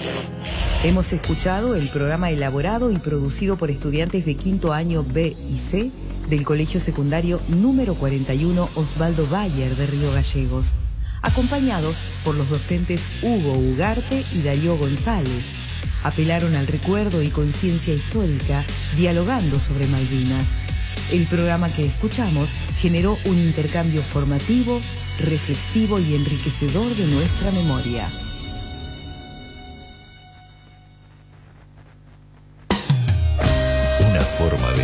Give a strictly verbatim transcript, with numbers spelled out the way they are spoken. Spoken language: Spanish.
Hemos escuchado el programa elaborado y producido por estudiantes de quinto año B y C del Colegio Secundario número cuarenta y uno Osvaldo Bayer de Río Gallegos, acompañados por los docentes Hugo Ugarte y Darío González. Apelaron al recuerdo y conciencia histórica, dialogando sobre Malvinas. El programa que escuchamos generó un intercambio formativo, reflexivo y enriquecedor de nuestra memoria. Una forma de